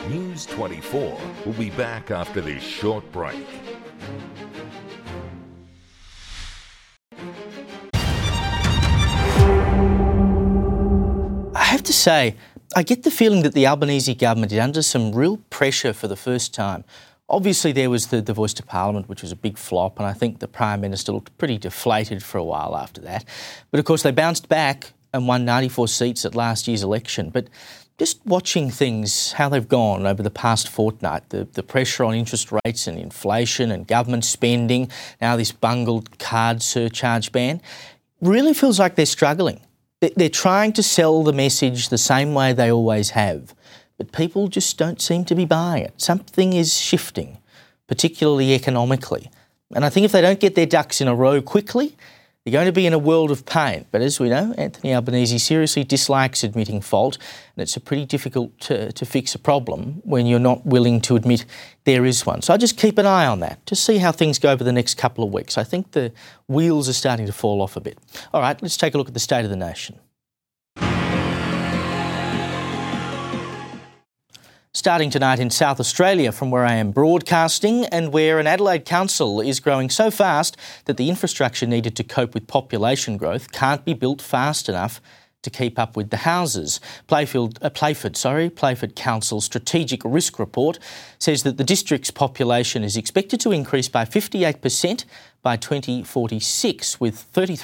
News 24 will be back after this short break. I have to say, I get the feeling that the Albanese government is under some real pressure for the first time. Obviously, there was the voice to Parliament, which was a big flop, and I think the Prime Minister looked pretty deflated for a while after that. But of course, they bounced back and won 94 seats at last year's election. But just watching things, how they've gone over the past fortnight, the pressure on interest rates and inflation and government spending, now this bungled card surcharge ban, really feels like they're struggling. They're trying to sell the message the same way they always have, but people just don't seem to be buying it. Something is shifting, particularly economically. And I think if they don't get their ducks in a row quickly, they're going to be in a world of pain. But as we know, Anthony Albanese seriously dislikes admitting fault, and it's pretty difficult to fix a problem when you're not willing to admit there is one. So I just keep an eye on that to see how things go over the next couple of weeks. I think the wheels are starting to fall off a bit. All right, let's take a look at the state of the nation. Starting tonight in South Australia, from where I am broadcasting, and where an Adelaide council is growing so fast that the infrastructure needed to cope with population growth can't be built fast enough to keep up with the houses. Playford Council's Strategic Risk Report says that the district's population is expected to increase by 58% by 2046, with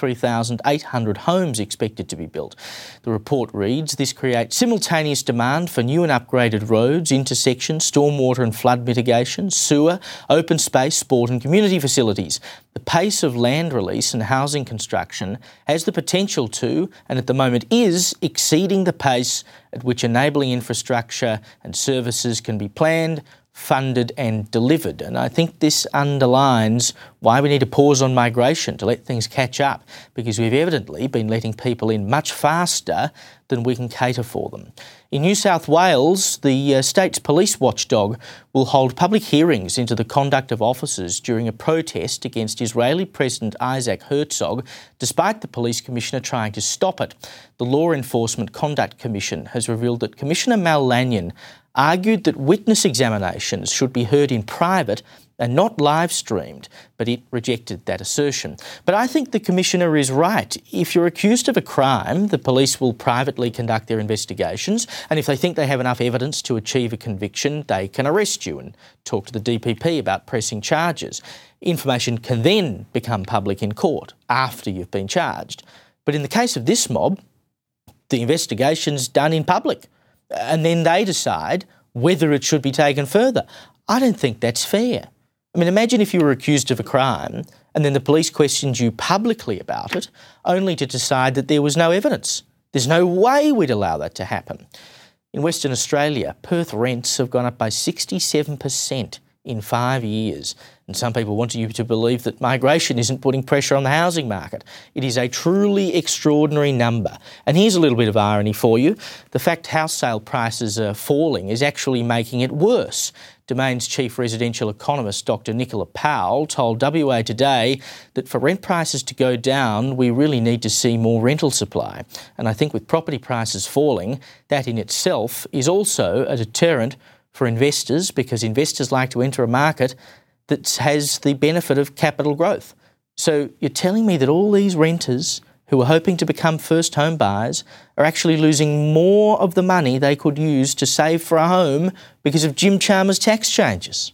33,800 homes expected to be built. The report reads, this creates simultaneous demand for new and upgraded roads, intersections, stormwater and flood mitigation, sewer, open space, sport and community facilities. The pace of land release and housing construction has the potential to, and at the moment is, exceeding the pace at which enabling infrastructure and services can be planned, funded and delivered. And I think this underlines why we need to pause on migration to let things catch up, because we've evidently been letting people in much faster than we can cater for them. In New South Wales, the state's police watchdog will hold public hearings into the conduct of officers during a protest against Israeli President Isaac Herzog, despite the police commissioner trying to stop it. The Law Enforcement Conduct Commission has revealed that Commissioner Mal Lanyon argued that witness examinations should be heard in private and not live-streamed, but it rejected that assertion. But I think the Commissioner is right. If you're accused of a crime, the police will privately conduct their investigations, and if they think they have enough evidence to achieve a conviction, they can arrest you and talk to the DPP about pressing charges. Information can then become public in court after you've been charged. But in the case of this mob, the investigation's done in public, and then they decide whether it should be taken further. I don't think that's fair. I mean, imagine if you were accused of a crime and then the police questioned you publicly about it, only to decide that there was no evidence. There's no way we'd allow that to happen. In Western Australia, Perth rents have gone up by 67% in 5 years. And some people want you to believe that migration isn't putting pressure on the housing market. It is a truly extraordinary number. And here's a little bit of irony for you. The fact house sale prices are falling is actually making it worse. Domain's chief residential economist, Dr Nicola Powell, told WA Today that for rent prices to go down, we really need to see more rental supply. And I think with property prices falling, that in itself is also a deterrent for investors, because investors like to enter a market that has the benefit of capital growth. So you're telling me that all these renters who are hoping to become first home buyers are actually losing more of the money they could use to save for a home because of Jim Chalmers' tax changes?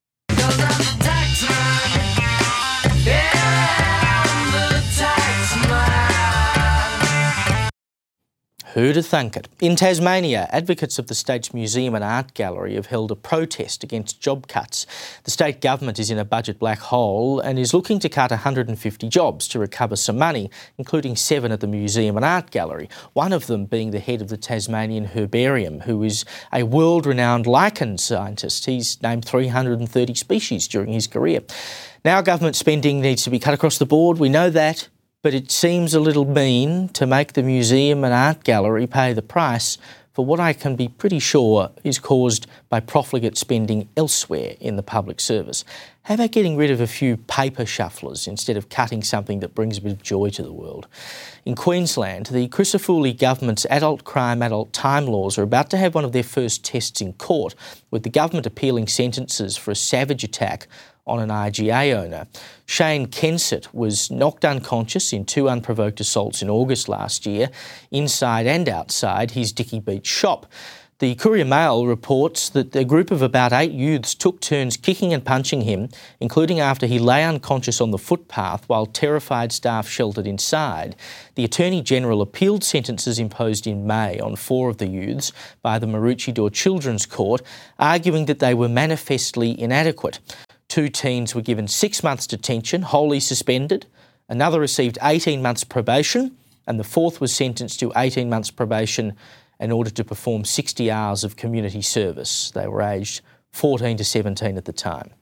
Who'd have thunk it? In Tasmania, advocates of the state's museum and art gallery have held a protest against job cuts. The state government is in a budget black hole and is looking to cut 150 jobs to recover some money, including 7 at the museum and art gallery, one of them being the head of the Tasmanian Herbarium, who is a world-renowned lichen scientist. He's named 330 species during his career. Now government spending needs to be cut across the board, we know that. But it seems a little mean to make the museum and art gallery pay the price for what I can be pretty sure is caused by profligate spending elsewhere in the public service. How about getting rid of a few paper shufflers instead of cutting something that brings a bit of joy to the world? In Queensland, the Crisafulli government's adult crime, adult time laws are about to have one of their first tests in court, with the government appealing sentences for a savage attack on an IGA owner. Shane Kensett was knocked unconscious in 2 unprovoked assaults in August last year, inside and outside his Dickey Beach shop. The Courier Mail reports that a group of about 8 youths took turns kicking and punching him, including after he lay unconscious on the footpath while terrified staff sheltered inside. The Attorney-General appealed sentences imposed in May on 4 of the youths by the Maroochydore Children's Court, arguing that they were manifestly inadequate. 2 teens were given 6 months detention, wholly suspended. Another received 18 months probation, and the 4th was sentenced to 18 months probation in order to perform 60 hours of community service. They were aged 14 to 17 at the time.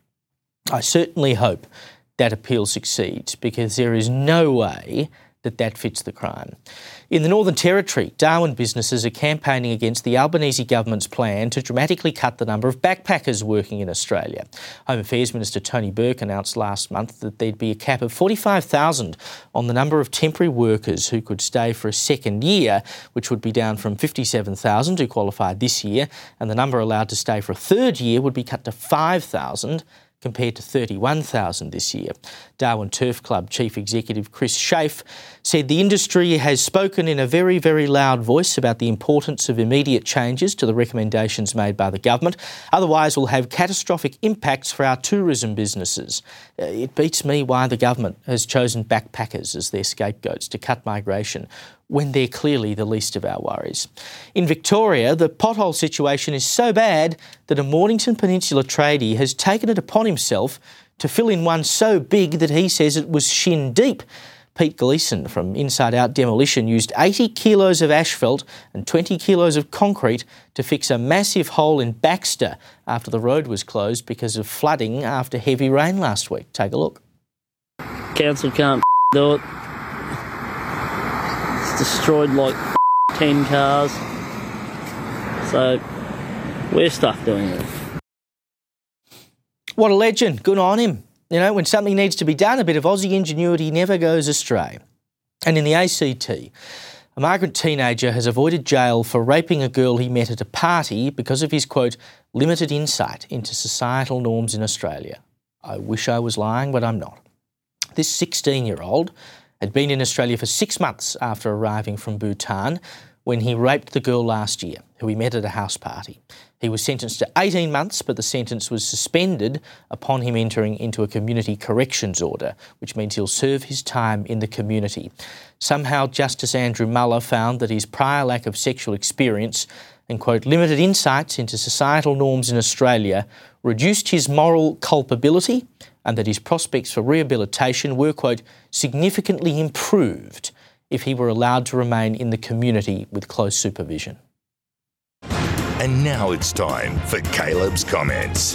I certainly hope that appeal succeeds, because there is no way that fits the crime. In the Northern Territory, Darwin businesses are campaigning against the Albanese government's plan to dramatically cut the number of backpackers working in Australia. Home Affairs Minister Tony Burke announced last month that there'd be a cap of 45,000 on the number of temporary workers who could stay for a second year, which would be down from 57,000 who qualified this year, and the number allowed to stay for a third year would be cut to 5,000 compared to 31,000 this year. Darwin Turf Club Chief Executive Chris Schaaf said the industry has spoken in a very, very loud voice about the importance of immediate changes to the recommendations made by the government. Otherwise, we'll have catastrophic impacts for our tourism businesses. It beats me why the government has chosen backpackers as their scapegoats to cut migration when they're clearly the least of our worries. In Victoria, the pothole situation is so bad that a Mornington Peninsula tradie has taken it upon himself to fill in one so big that he says it was shin deep. Pete Gleeson from Inside Out Demolition used 80 kilos of asphalt and 20 kilos of concrete to fix a massive hole in Baxter after the road was closed because of flooding after heavy rain last week. Take a look. Council can't do it. Destroyed like 10 cars, so we're stuck doing it. What a legend. Good on him. You know, when something needs to be done, a bit of Aussie ingenuity never goes astray. And in the ACT, a migrant teenager has avoided jail for raping a girl he met at a party because of his, quote, limited insight into societal norms in Australia. I wish I was lying, but I'm not. This 16-year-old had been in Australia for 6 months after arriving from Bhutan when he raped the girl last year, who he met at a house party. He was sentenced to 18 months, but the sentence was suspended upon him entering into a community corrections order, which means he'll serve his time in the community. Somehow, Justice Andrew Muller found that his prior lack of sexual experience and, quote, limited insights into societal norms in Australia reduced his moral culpability, and that his prospects for rehabilitation were, quote, significantly improved if he were allowed to remain in the community with close supervision. And now it's time for Caleb's comments.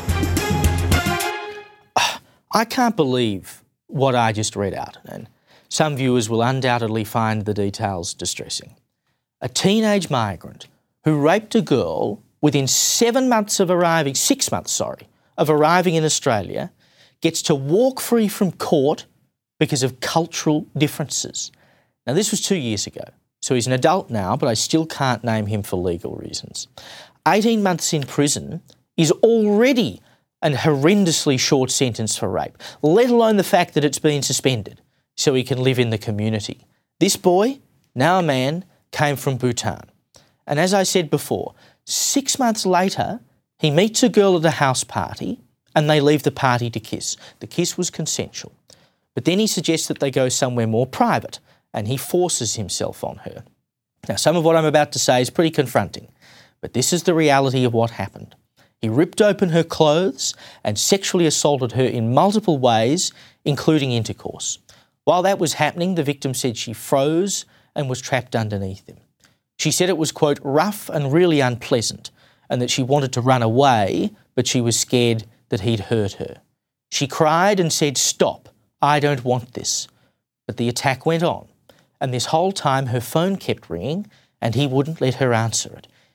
I can't believe what I just read out, and some viewers will undoubtedly find the details distressing. A teenage migrant who raped a girl within 6 months of arriving in Australia gets to walk free from court because of cultural differences. Now, this was 2 years ago, so he's an adult now, but I still can't name him for legal reasons. 18 months in prison is already a horrendously short sentence for rape, let alone the fact that it's been suspended so he can live in the community. This boy, now a man, came from Bhutan. And as I said before, 6 months later, he meets a girl at a house party and they leave the party to kiss. The kiss was consensual. But then he suggests that they go somewhere more private and he forces himself on her. Now, some of what I'm about to say is pretty confronting, but this is the reality of what happened. He ripped open her clothes and sexually assaulted her in multiple ways, including intercourse. While that was happening, the victim said she froze and was trapped underneath him. She said it was, quote, rough and really unpleasant, and that she wanted to run away, but she was scared that he'd hurt her. She cried and said, "Stop, I don't want this." But the attack went on, and this whole time her phone kept ringing and he wouldn't let her answer it.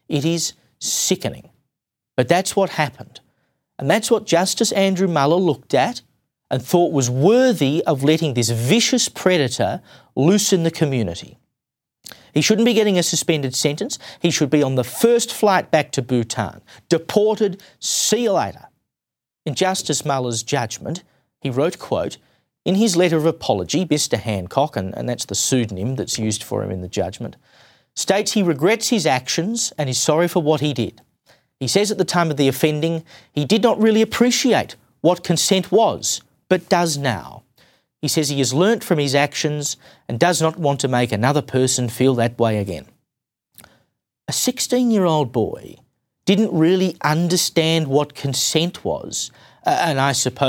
It is sickening. But that's what happened. And that's what Justice Andrew Muller looked at and thought was worthy of letting this vicious predator loose in the community. He shouldn't be getting a suspended sentence. He should be on the first flight back to Bhutan. Deported, see you later. In Justice Muller's judgment, he wrote, quote, in his letter of apology, Mr. Hancock, and that's the pseudonym that's used for him in the judgment, states he regrets his actions and is sorry for what he did. He says at the time of the offending, he did not really appreciate what consent was, but does now. He says he has learnt from his actions and does not want to make another person feel that way again. A 16-year-old boy didn't really understand what consent was, and I suppose